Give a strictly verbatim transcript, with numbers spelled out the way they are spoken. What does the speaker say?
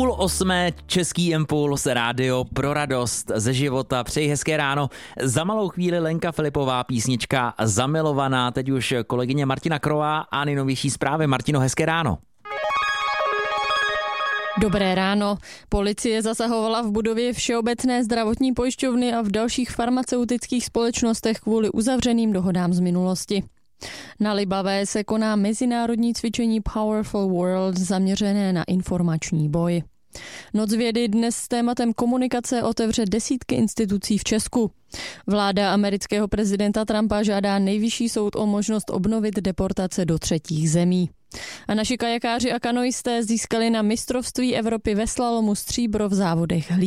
Půl osmé, Český impuls, rádio pro radost ze života. Přeji hezké ráno. Za malou chvíli Lenka Filipová, písnička Zamilovaná. Teď už kolegyně Martina Krová a nejnovější zprávy. Martino, hezké ráno. Dobré ráno. Policie zasahovala v budově Všeobecné zdravotní pojišťovny a v dalších farmaceutických společnostech kvůli uzavřeným dohodám z minulosti. Na Libavé se koná mezinárodní cvičení Powerful World zaměřené na informační boj. Noc vědy dnes s tématem komunikace otevře desítky institucí v Česku. Vláda amerického prezidenta Trumpa žádá nejvyšší soud o možnost obnovit deportace do třetích zemí. A naši kajakáři a kanoisté získali na mistrovství Evropy ve slalomu stříbro v závodech hlídky.